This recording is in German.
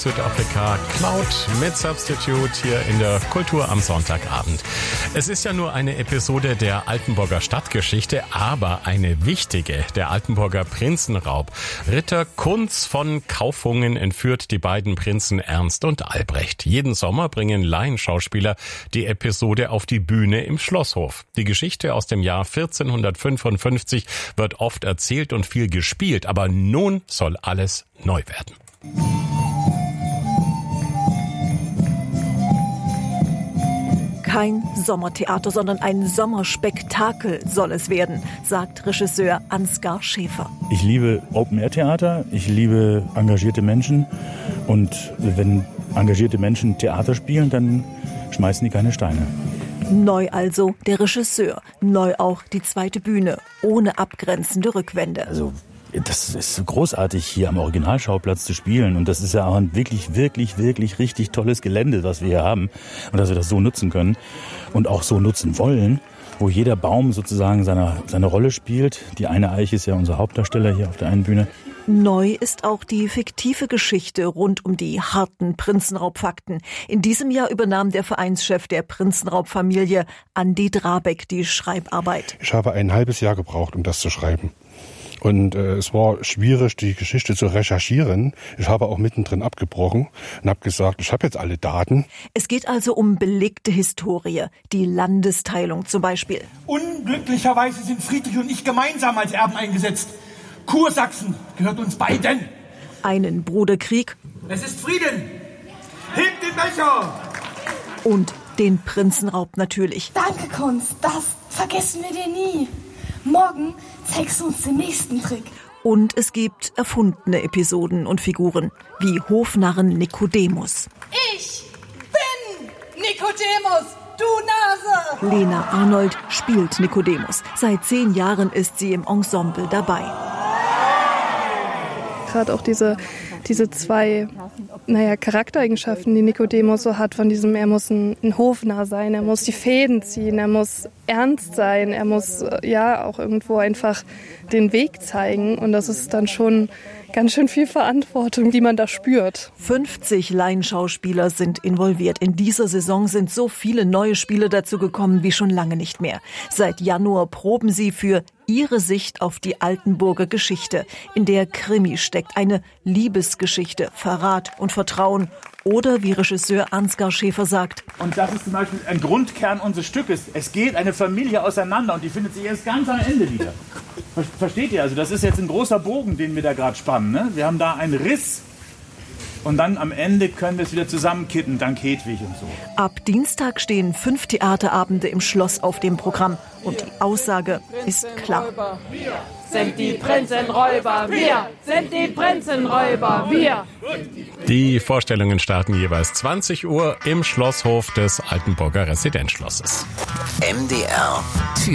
Südafrika Cloud mit Substitute hier in der Kultur am Sonntagabend. Es ist ja nur eine Episode der Altenburger Stadtgeschichte, aber eine wichtige, der Altenburger Prinzenraub. Ritter Kunz von Kaufungen entführt die beiden Prinzen Ernst und Albrecht. Jeden Sommer bringen Laienschauspieler die Episode auf die Bühne im Schlosshof. Die Geschichte aus dem Jahr 1455 wird oft erzählt und viel gespielt, aber nun soll alles neu werden. Kein Sommertheater, sondern ein Sommerspektakel soll es werden, sagt Regisseur Ansgar Schäfer. Ich liebe Open-Air-Theater, ich liebe engagierte Menschen und wenn engagierte Menschen Theater spielen, dann schmeißen die keine Steine. Neu also der Regisseur, neu auch die zweite Bühne, ohne abgrenzende Rückwände. Also das ist großartig, hier am Originalschauplatz zu spielen. Und das ist ja auch ein wirklich richtig tolles Gelände, was wir hier haben. Und dass wir das so nutzen können und auch so nutzen wollen, wo jeder Baum sozusagen seine Rolle spielt. Die eine Eiche ist ja unser Hauptdarsteller hier auf der einen Bühne. Neu ist auch die fiktive Geschichte rund um die harten Prinzenraubfakten. In diesem Jahr übernahm der Vereinschef der Prinzenraubfamilie, Andi Drabeck, die Schreibarbeit. Ich habe ein halbes Jahr gebraucht, um das zu schreiben. Und es war schwierig, die Geschichte zu recherchieren. Ich habe auch mittendrin abgebrochen und habe gesagt, ich habe jetzt alle Daten. Es geht also um belegte Historie, die Landesteilung zum Beispiel. Unglücklicherweise sind Friedrich und ich gemeinsam als Erben eingesetzt. Kursachsen gehört uns beiden. Einen Bruderkrieg. Es ist Frieden. Hebt den Becher. Und den Prinzenraub natürlich. Danke, Kunz. Das vergessen wir dir nie. Morgen zeigst du uns den nächsten Trick. Und es gibt erfundene Episoden und Figuren, wie Hofnarren Nikodemus. Ich bin Nikodemus, du Nase! Lena Arnold spielt Nikodemus. Seit 10 Jahren ist sie im Ensemble dabei. Gerade auch diese zwei Charaktereigenschaften, die Nikodemus so hat, von diesem, er muss ein Hofnarr sein, er muss die Fäden ziehen, er muss ernst sein, er muss auch irgendwo einfach den Weg zeigen. Und das ist dann schon ganz schön viel Verantwortung, die man da spürt. 50 Laienschauspieler sind involviert. In dieser Saison sind so viele neue Spieler dazu gekommen wie schon lange nicht mehr. Seit Januar proben sie für ihre Sicht auf die Altenburger Geschichte, in der Krimi steckt, eine Liebesgeschichte, Verrat und Vertrauen. Oder wie Regisseur Ansgar Schäfer sagt. Und das ist zum Beispiel ein Grundkern unseres Stückes. Es geht eine Familie auseinander und die findet sich erst ganz am Ende wieder. Versteht ihr? Also das ist jetzt ein großer Bogen, den wir da gerade spannen. Ne? Wir haben da einen Riss und dann am Ende können wir es wieder zusammenkitten, dank Hedwig und so. Ab Dienstag stehen 5 Theaterabende im Schloss auf dem Programm. Und die Aussage ist klar. Wir sind die Prinzenräuber, wir sind die Prinzenräuber, wir. Die Vorstellungen starten jeweils 20 Uhr im Schlosshof des Altenburger Residenzschlosses. MDR